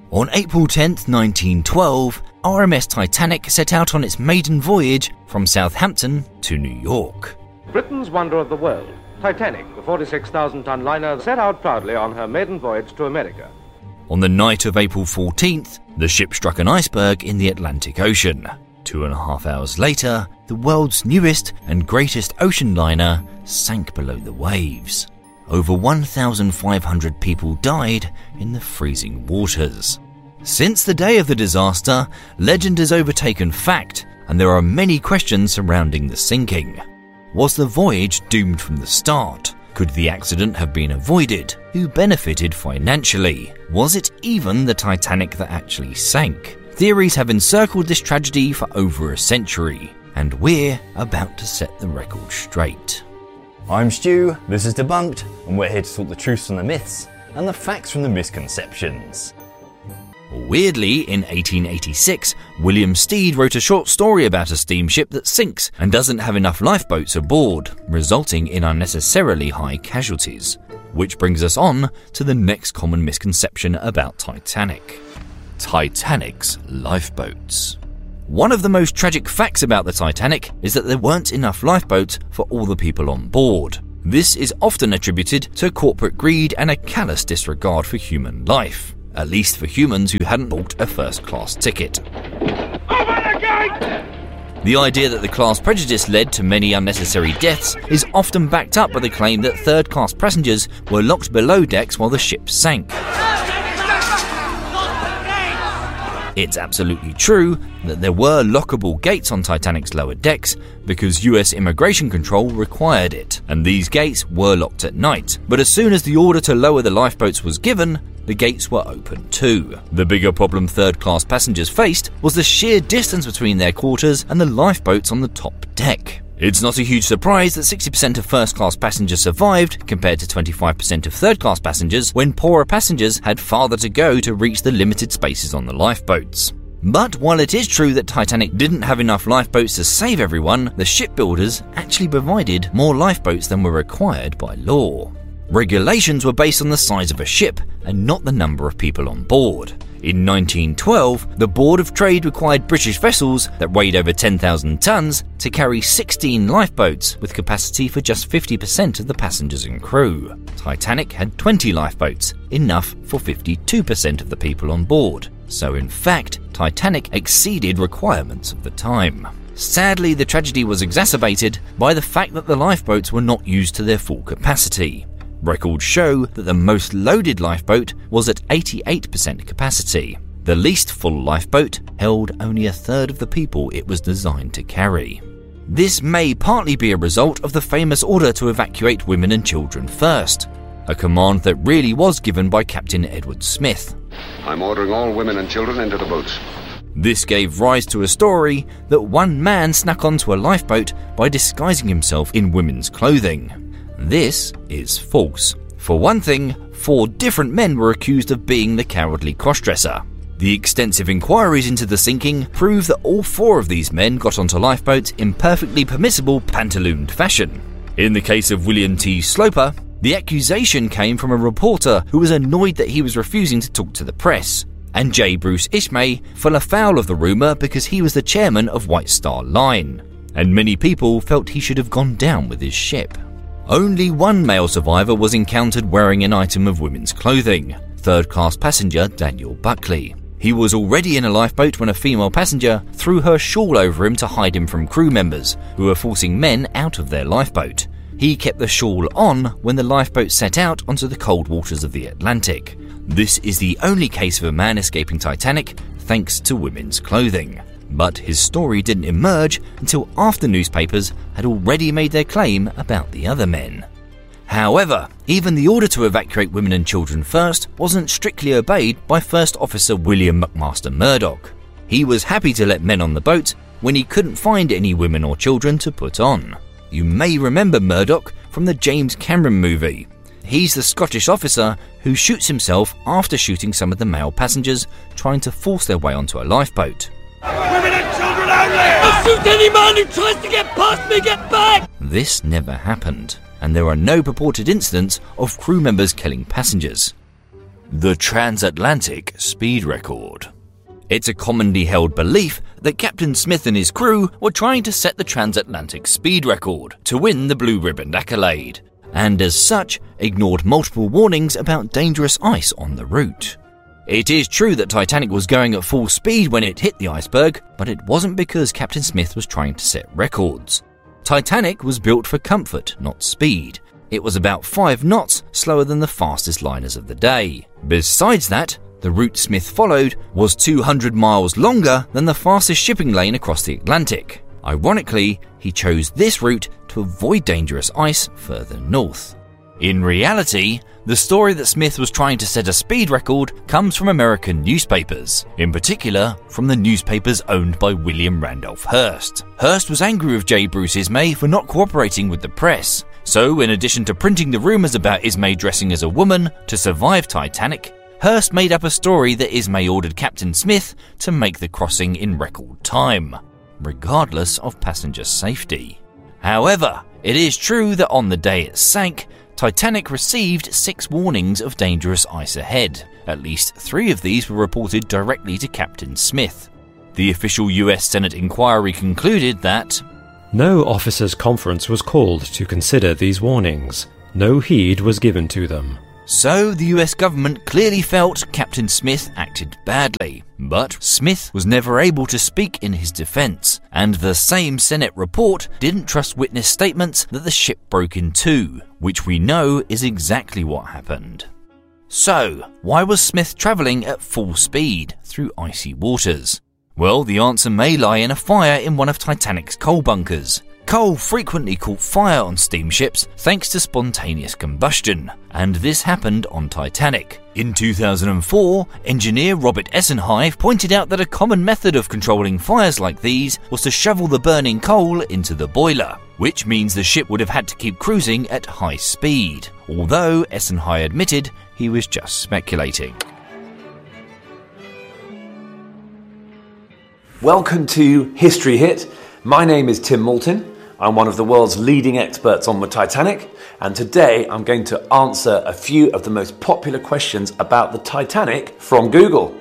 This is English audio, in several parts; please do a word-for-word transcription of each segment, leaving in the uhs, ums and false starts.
On April tenth, nineteen twelve, R M S Titanic set out on its maiden voyage from Southampton to New York. Britain's wonder of the world, Titanic, the forty-six thousand ton liner, set out proudly on her maiden voyage to America. On the night of April fourteenth, the ship struck an iceberg in the Atlantic Ocean. Two and a half hours later, the world's newest and greatest ocean liner sank below the waves. Over one thousand five hundred people died in the freezing waters. Since the day of the disaster, legend has overtaken fact, and there are many questions surrounding the sinking. Was the voyage doomed from the start? Could the accident have been avoided? Who benefited financially? Was it even the Titanic that actually sank? Theories have encircled this tragedy for over a century, and we're about to set the record straight. I'm Stu, this is Debunked, and we're here to talk the truths from the myths and the facts from the misconceptions. Weirdly, in eighteen eighty-six, William Stead wrote a short story about a steamship that sinks and doesn't have enough lifeboats aboard, resulting in unnecessarily high casualties. Which brings us on to the next common misconception about Titanic. Titanic's lifeboats. One of the most tragic facts about the Titanic is that there weren't enough lifeboats for all the people on board. This is often attributed to corporate greed and a callous disregard for human life, at least for humans who hadn't bought a first-class ticket. Open the gate! The idea that the class prejudice led to many unnecessary deaths is often backed up by the claim that third-class passengers were locked below decks while the ship sank. It's absolutely true that there were lockable gates on Titanic's lower decks because U S immigration control required it, and these gates were locked at night. But as soon as the order to lower the lifeboats was given, the gates were open too. The bigger problem third-class passengers faced was the sheer distance between their quarters and the lifeboats on the top deck. It's not a huge surprise that sixty percent of first-class passengers survived, compared to twenty-five percent of third-class passengers, when poorer passengers had farther to go to reach the limited spaces on the lifeboats. But while it is true that Titanic didn't have enough lifeboats to save everyone, the shipbuilders actually provided more lifeboats than were required by law. Regulations were based on the size of a ship and not the number of people on board. In nineteen twelve, the Board of Trade required British vessels that weighed over ten thousand tons to carry sixteen lifeboats with capacity for just fifty percent of the passengers and crew. Titanic had twenty lifeboats, enough for fifty-two percent of the people on board. So in fact, Titanic exceeded requirements of the time. Sadly, the tragedy was exacerbated by the fact that the lifeboats were not used to their full capacity. Records show that the most loaded lifeboat was at eighty-eight percent capacity. The least full lifeboat held only a third of the people it was designed to carry. This may partly be a result of the famous order to evacuate women and children first, a command that really was given by Captain Edward Smith. I'm ordering all women and children into the boats. This gave rise to a story that one man snuck onto a lifeboat by disguising himself in women's clothing. This is false. For one thing, four different men were accused of being the cowardly crossdresser. The extensive inquiries into the sinking prove that all four of these men got onto lifeboats in perfectly permissible pantalooned fashion. In the case of William T. Sloper, the accusation came from a reporter who was annoyed that he was refusing to talk to the press, and J. Bruce Ismay fell afoul of the rumour because he was the chairman of White Star Line, and many people felt he should have gone down with his ship. Only one male survivor was encountered wearing an item of women's clothing, third-class passenger Daniel Buckley. He was already in a lifeboat when a female passenger threw her shawl over him to hide him from crew members who were forcing men out of their lifeboat. He kept the shawl on when the lifeboat set out onto the cold waters of the Atlantic. This is the only case of a man escaping Titanic thanks to women's clothing. But his story didn't emerge until after newspapers had already made their claim about the other men. However, even the order to evacuate women and children first wasn't strictly obeyed by First Officer William McMaster Murdoch. He was happy to let men on the boat when he couldn't find any women or children to put on. You may remember Murdoch from the James Cameron movie. He's the Scottish officer who shoots himself after shooting some of the male passengers trying to force their way onto a lifeboat. Women and children only! I'll shoot any man who tries to get past me, get back! This never happened, and there are no purported incidents of crew members killing passengers. The transatlantic speed record. It's a commonly held belief that Captain Smith and his crew were trying to set the transatlantic speed record to win the Blue Ribbon accolade, and as such, ignored multiple warnings about dangerous ice on the route. It is true that Titanic was going at full speed when it hit the iceberg, but it wasn't because Captain Smith was trying to set records. Titanic was built for comfort, not speed. It was about five knots slower than the fastest liners of the day. Besides that, the route Smith followed was two hundred miles longer than the fastest shipping lane across the Atlantic. Ironically, he chose this route to avoid dangerous ice further north. In reality, the story that Smith was trying to set a speed record comes from American newspapers, in particular from the newspapers owned by William Randolph Hearst. Hearst was angry with J. Bruce Ismay for not cooperating with the press, so in addition to printing the rumours about Ismay dressing as a woman to survive Titanic, Hearst made up a story that Ismay ordered Captain Smith to make the crossing in record time, regardless of passenger safety. However, it is true that on the day it sank, Titanic received six warnings of dangerous ice ahead. At least three of these were reported directly to Captain Smith. The official U S Senate inquiry concluded that no officers' conference was called to consider these warnings. No heed was given to them. So the U S government clearly felt Captain Smith acted badly, but Smith was never able to speak in his defence, and the same Senate report didn't trust witness statements that the ship broke in two, which we know is exactly what happened. So, why was Smith travelling at full speed through icy waters? Well, the answer may lie in a fire in one of Titanic's coal bunkers. Coal frequently caught fire on steamships thanks to spontaneous combustion, and this happened on Titanic. In two thousand four, engineer Robert Essenhive pointed out that a common method of controlling fires like these was to shovel the burning coal into the boiler, which means the ship would have had to keep cruising at high speed, although Essenhive admitted he was just speculating. Welcome to History Hit. My name is Tim Moulton. I'm one of the world's leading experts on the Titanic, and today I'm going to answer a few of the most popular questions about the Titanic from Google.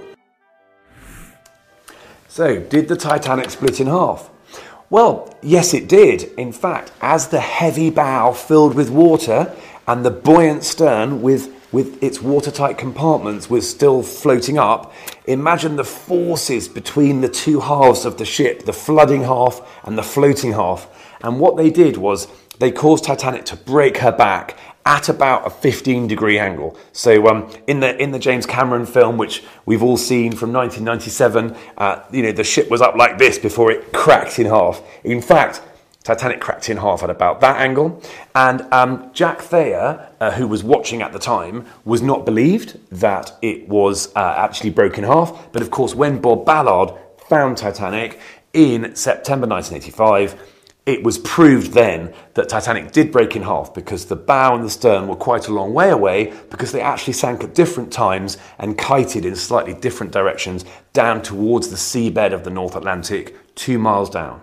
So, did the Titanic split in half? Well, yes it did. In fact, as the heavy bow filled with water and the buoyant stern with with its watertight compartments was still floating up, imagine the forces between the two halves of the ship, the flooding half and the floating half. And what they did was they caused Titanic to break her back at about a fifteen degree angle. So um, in the in the James Cameron film, which we've all seen from nineteen ninety-seven, uh, you know, the ship was up like this before it cracked in half. In fact, Titanic cracked in half at about that angle, and um, Jack Thayer, uh, who was watching at the time, was not believed that it was uh, actually broken in half. But of course, when Bob Ballard found Titanic in September nineteen eighty-five, it was proved then that Titanic did break in half because the bow and the stern were quite a long way away, because they actually sank at different times and kited in slightly different directions down towards the seabed of the North Atlantic, two miles down.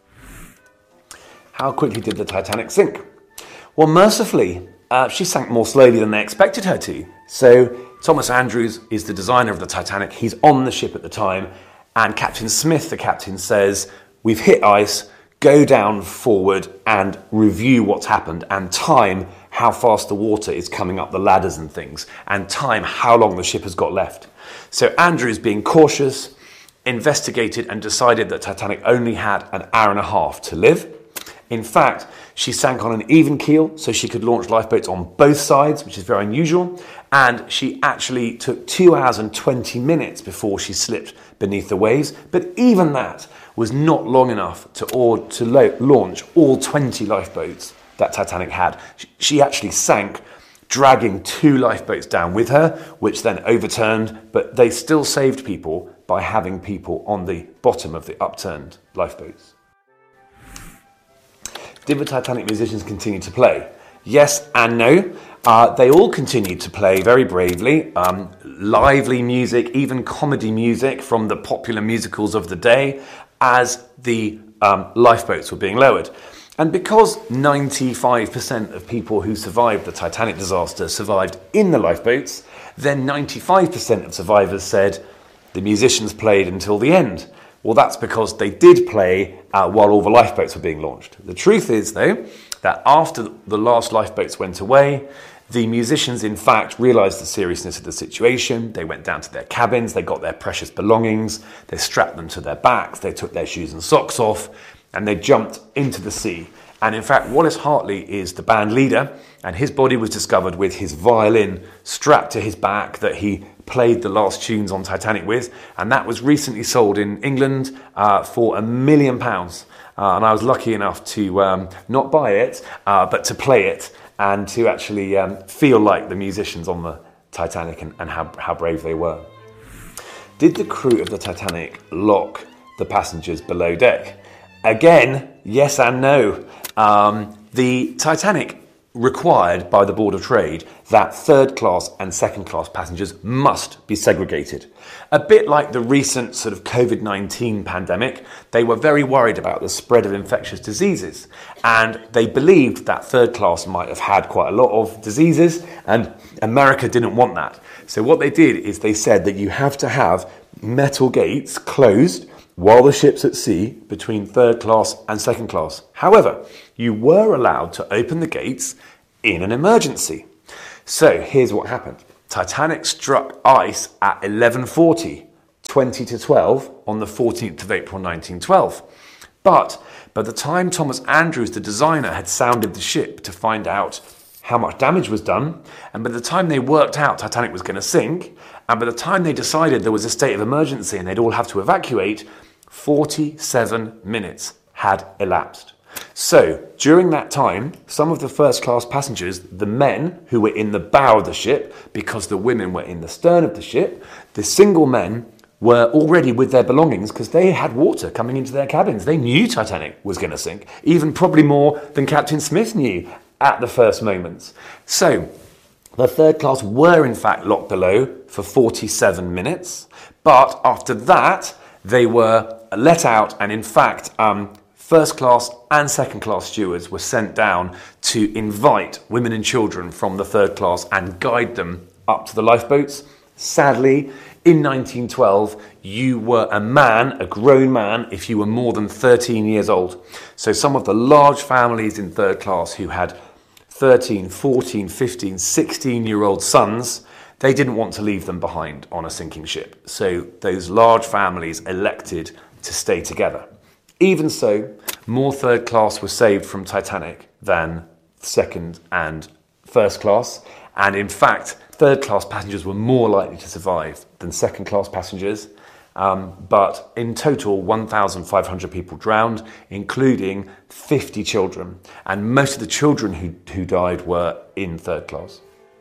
How quickly did the Titanic sink? Well, mercifully, uh, she sank more slowly than they expected her to. So Thomas Andrews is the designer of the Titanic. He's on the ship at the time, and Captain Smith, the captain, says, "We've hit ice, go down forward and review what's happened and time how fast the water is coming up the ladders and things, and time how long the ship has got left." So Andrews, being cautious, investigated and decided that Titanic only had an hour and a half to live. In fact, she sank on an even keel, so she could launch lifeboats on both sides, which is very unusual. And she actually took two hours and twenty minutes before she slipped beneath the waves. But even that was not long enough to, or, to lo- launch all twenty lifeboats that Titanic had. She actually sank, dragging two lifeboats down with her, which then overturned, but they still saved people by having people on the bottom of the upturned lifeboats. Did the Titanic musicians continue to play? Yes and no. Uh, they all continued to play very bravely. Um, lively music, even comedy music from the popular musicals of the day, as the um, lifeboats were being lowered. And because ninety-five percent of people who survived the Titanic disaster survived in the lifeboats, Then ninety-five percent of survivors said the musicians played until the end. Well, that's because they did play uh, while all the lifeboats were being launched. The truth is, though, that after the last lifeboats went away, the musicians, in fact, realised the seriousness of the situation. They went down to their cabins, they got their precious belongings, they strapped them to their backs, they took their shoes and socks off, and they jumped into the sea. And in fact, Wallace Hartley is the band leader, and his body was discovered with his violin strapped to his back that he played the last tunes on Titanic with, and that was recently sold in England uh, for a million pounds. Uh, and I was lucky enough to um, not buy it, uh, but to play it, and to actually um, feel like the musicians on the Titanic and, and how, how brave they were. Did the crew of the Titanic lock the passengers below deck? Again, yes and no. Um, the Titanic required by the Board of Trade that third class and second class passengers must be segregated. A bit like the recent sort of covid nineteen pandemic, they were very worried about the spread of infectious diseases, and they believed that third class might have had quite a lot of diseases, and America didn't want that. So what they did is they said that you have to have metal gates closed while the ship's at sea between third class and second class. However, you were allowed to open the gates in an emergency. So here's what happened. Titanic struck ice at eleven forty, twenty to twelve on the fourteenth of April nineteen twelve. But by the time Thomas Andrews, the designer, had sounded the ship to find out how much damage was done, and by the time they worked out Titanic was going to sink, and by the time they decided there was a state of emergency and they'd all have to evacuate, forty-seven minutes had elapsed. So, during that time, some of the first-class passengers, the men who were in the bow of the ship, because the women were in the stern of the ship, the single men were already with their belongings because they had water coming into their cabins. They knew Titanic was going to sink, even probably more than Captain Smith knew at the first moments. So, the third class were in fact locked below for forty-seven minutes, but after that, they were let out, and in fact, um, first class and second class stewards were sent down to invite women and children from the third class and guide them up to the lifeboats. Sadly, in nineteen twelve, you were a man, a grown man, if you were more than thirteen years old. So some of the large families in third class who had thirteen, fourteen, fifteen, sixteen-year-old sons, they didn't want to leave them behind on a sinking ship. So those large families elected to stay together. Even so, more third class were saved from Titanic than second and first class. And in fact, third class passengers were more likely to survive than second class passengers. Um, but in total, one thousand five hundred people drowned, including fifty children. And most of the children who, who died were in third class.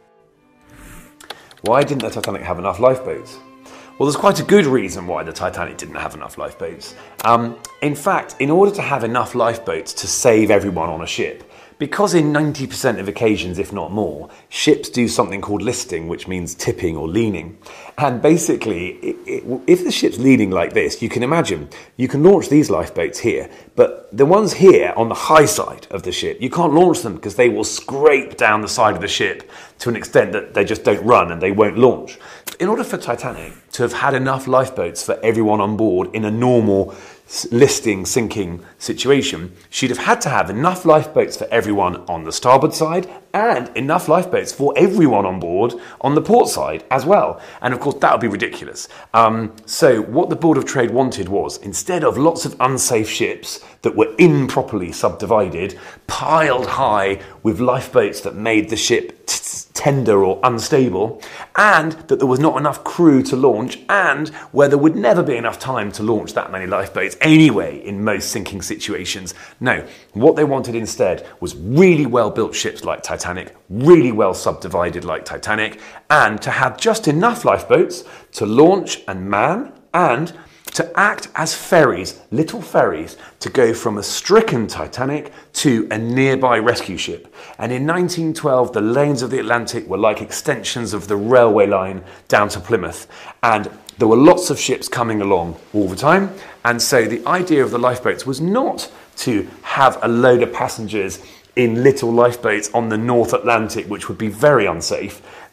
Why didn't the Titanic have enough lifeboats? Well, there's quite a good reason why the Titanic didn't have enough lifeboats. Um, in fact, in order to have enough lifeboats to save everyone on a ship, because in ninety percent of occasions, if not more, ships do something called listing, which means tipping or leaning. And basically, it, it, if the ship's leaning like this, you can imagine, you can launch these lifeboats here, but the ones here on the high side of the ship, you can't launch them because they will scrape down the side of the ship to an extent that they just don't run and they won't launch. In order for Titanic to have had enough lifeboats for everyone on board in a normal listing, sinking situation, she'd have had to have enough lifeboats for everyone on the starboard side and enough lifeboats for everyone on board on the port side as well. And of course, that would be ridiculous. Um, so what the Board of Trade wanted was, instead of lots of unsafe ships that were improperly subdivided, piled high with lifeboats that made the ship t- tender or unstable, and that there was not enough crew to launch, and where there would never be enough time to launch that many lifeboats anyway in most sinking situations. No, what they wanted instead was really well-built ships like Titanic, really well subdivided like Titanic, and to have just enough lifeboats to launch and man, and to act as ferries, little ferries, to go from a stricken Titanic to a nearby rescue ship. And in nineteen twelve, the lanes of the Atlantic were like extensions of the railway line down to Plymouth. And there were lots of ships coming along all the time. And so the idea of the lifeboats was not to have a load of passengers in little lifeboats on the North Atlantic, which would be very unsafe.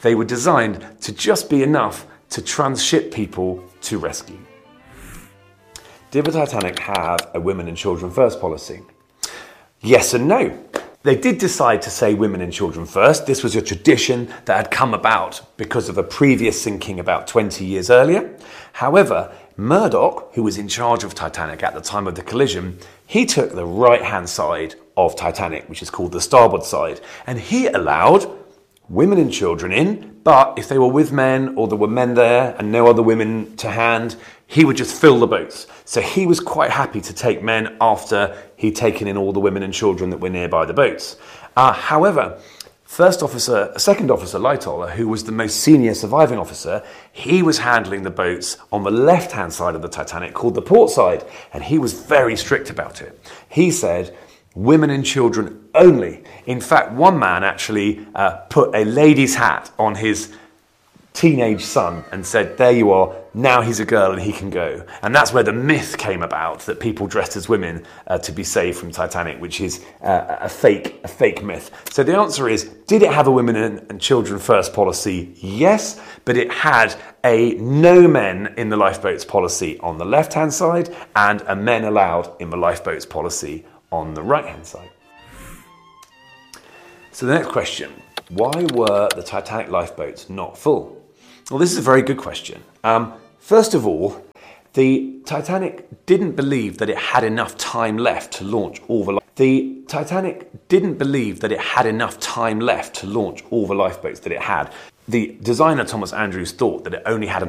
They were designed to just be enough to transship people to rescue. Did the Titanic have a women and children first policy? Yes and no. They did decide to say women and children first. This was a tradition that had come about because of a previous sinking about twenty years earlier. However, Murdoch, who was in charge of Titanic at the time of the collision, he took the right-hand side of Titanic, which is called the starboard side, and he allowed women and children in, but if they were with men or there were men there and no other women to hand, he would just fill the boats. So he was quite happy to take men after he'd taken in all the women and children that were nearby the boats. Uh, however, First officer, second officer Lightoller, who was the most senior surviving officer, he was handling the boats on the left-hand side of the Titanic, called the port side, and he was very strict about it. He said, women and children only. In fact, one man actually uh, put a lady's hat on his teenage son and said, there you are, now he's a girl and he can go. And that's where the myth came about, that people dressed as women uh, to be saved from Titanic, which is uh, a fake a fake myth. So the answer is, did it have a women and, and children first policy? Yes, but it had a no men in the lifeboats policy on the left-hand side and a men allowed in the lifeboats policy on the right-hand side. So the next question, why were the Titanic lifeboats not full? Well, this is a very good question. Um, first of all, the Titanic didn't believe that it had enough time left to launch all the. The Titanic didn't believe that it had enough time left to launch all the lifeboats that it had. The designer Thomas Andrews thought that it only had